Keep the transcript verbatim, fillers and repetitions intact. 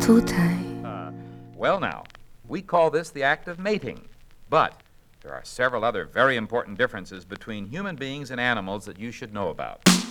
tutaj. Uh, well, now, we call this the act of mating, but there are several other very important differences between human beings and animals that you should know about.